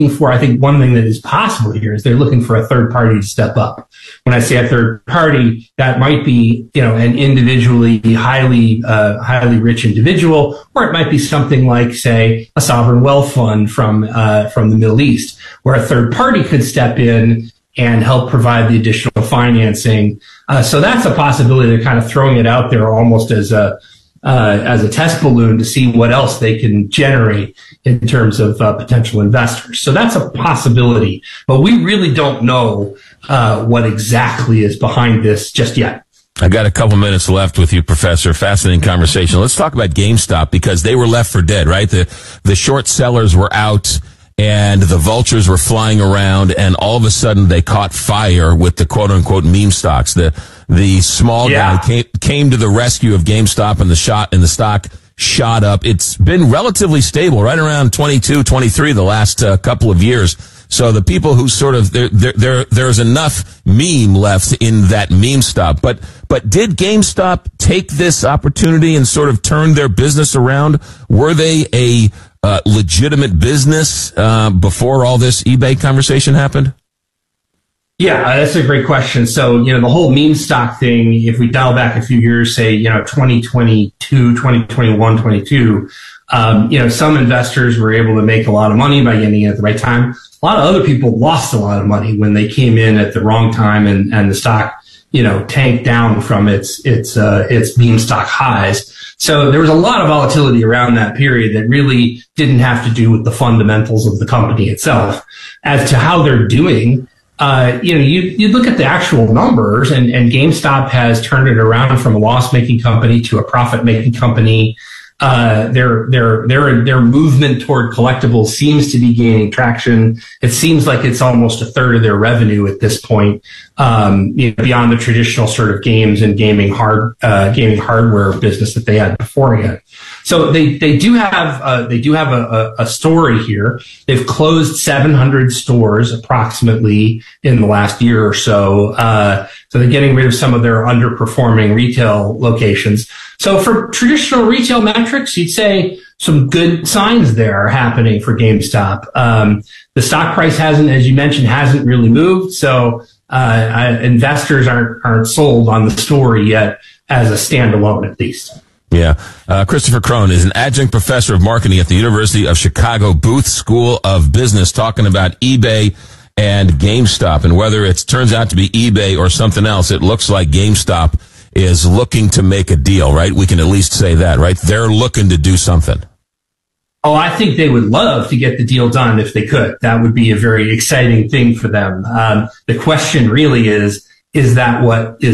for, I think one thing that is possible here is they're looking for a third party to step up. When I say a third party, that might be, an individually highly rich individual, or it might be something like, say, a sovereign wealth fund from the Middle East, where a third party could step in and help provide the additional financing. So that's a possibility. They're kind of throwing it out there almost as a test balloon to see what else they can generate in terms of potential investors. So that's a possibility, but we really don't know what exactly is behind this just yet. I got a couple minutes left with you, Professor. Fascinating conversation. Let's talk about GameStop, because they were left for dead, right? The short sellers were out and the vultures were flying around, and all of a sudden they caught fire with the quote-unquote meme stocks. The small guy came to the rescue of GameStop, and the stock shot up. It's been relatively stable, right around 22, 23 the last couple of years. So the people who sort of there's enough meme left in that meme stock. But did GameStop take this opportunity and sort of turn their business around? Were they a legitimate business before all this eBay conversation happened? Yeah, that's a great question. So, the whole meme stock thing, if we dial back a few years, say, 2022, 2021, 22, some investors were able to make a lot of money by getting in at the right time. A lot of other people lost a lot of money when they came in at the wrong time and the stock, tanked down from its meme stock highs. So there was a lot of volatility around that period that really didn't have to do with the fundamentals of the company itself. As to how they're doing, you look at the actual numbers, and GameStop has turned it around from a loss-making company to a profit-making company. Their movement toward collectibles seems to be gaining traction. It seems like it's almost a third of their revenue at this point, beyond the traditional sort of games and gaming hardware business that they had beforehand. So they do have a story here. They've closed 700 stores approximately in the last year or so. So they're getting rid of some of their underperforming retail locations. So for traditional retail metrics, you'd say some good signs there are happening for GameStop. The stock price hasn't, as you mentioned, hasn't really moved. So investors aren't sold on the story yet as a standalone, at least. Yeah. Christopher Krohn is an adjunct professor of marketing at the University of Chicago Booth School of Business, talking about eBay and GameStop, and whether it turns out to be eBay or something else. It looks like GameStop is looking to make a deal, right? We can at least say that, right? They're looking to do something. Oh, I think they would love to get the deal done if they could. That would be a very exciting thing for them. The question really is that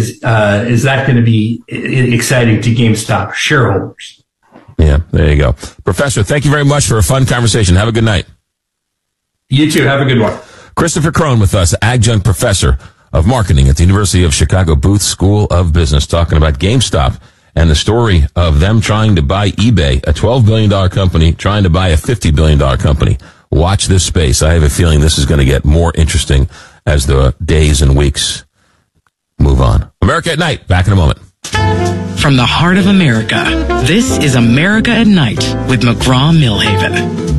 going to be exciting to GameStop shareholders? Yeah, there you go. Professor, thank you very much for a fun conversation. Have a good night. You too. Have a good one. Christopher Krohn with us, adjunct professor of marketing at the University of Chicago Booth School of Business, talking about GameStop and the story of them trying to buy eBay, a $12 billion company trying to buy a $50 billion company. Watch this space. I have a feeling this is going to get more interesting as the days and weeks move on. America at Night, back in a moment. From the heart of America, this is America at Night with McGraw-Milhaven.